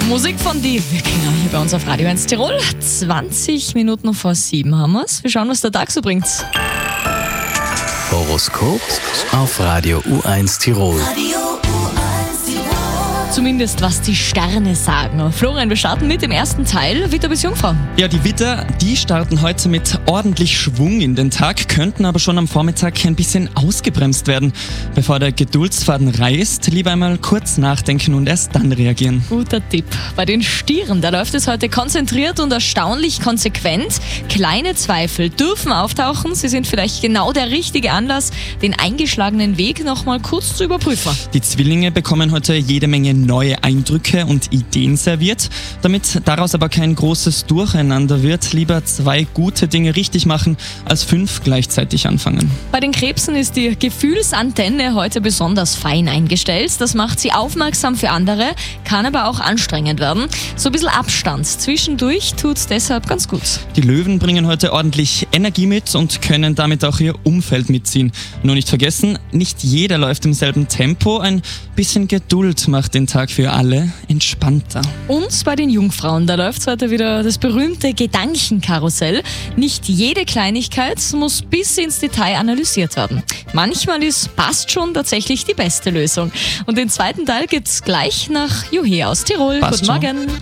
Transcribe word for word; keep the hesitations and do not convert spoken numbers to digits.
Musik von die Wikinger hier bei uns auf Radio eins Tirol. zwanzig Minuten vor sieben haben wir's. Wir schauen, was der Tag so bringt. Horoskop auf Radio U eins Tirol. Zumindest was die Sterne sagen. Florian, wir starten mit dem ersten Teil, Witter bis Jungfrau. Ja, die Widder, die starten heute mit ordentlich Schwung in den Tag, könnten aber schon am Vormittag ein bisschen ausgebremst werden. Bevor der Geduldsfaden reißt, lieber einmal kurz nachdenken und erst dann reagieren. Guter Tipp. Bei den Stieren, da läuft es heute konzentriert und erstaunlich konsequent. Kleine Zweifel dürfen auftauchen. Sie sind vielleicht genau der richtige Anlass, den eingeschlagenen Weg nochmal kurz zu überprüfen. Die Zwillinge bekommen heute jede Menge neue Eindrücke und Ideen serviert. Damit daraus aber kein großes Durcheinander wird, lieber zwei gute Dinge richtig machen, als fünf gleichzeitig anfangen. Bei den Krebsen ist die Gefühlsantenne heute besonders fein eingestellt. Das macht sie aufmerksam für andere, kann aber auch anstrengend werden. So ein bisschen Abstand zwischendurch tut deshalb ganz gut. Die Löwen bringen heute ordentlich Energie mit und können damit auch ihr Umfeld mitziehen. Nur nicht vergessen, nicht jeder läuft im selben Tempo. Ein bisschen Geduld macht den Tag für alle entspannter. Und bei den Jungfrauen, da läuft heute wieder das berühmte Gedankenkarussell. Nicht jede Kleinigkeit muss bis ins Detail analysiert werden. Manchmal ist passt schon tatsächlich die beste Lösung. Und den zweiten Teil gibt's gleich nach Juhe aus Tirol. Passt Guten schon. Morgen.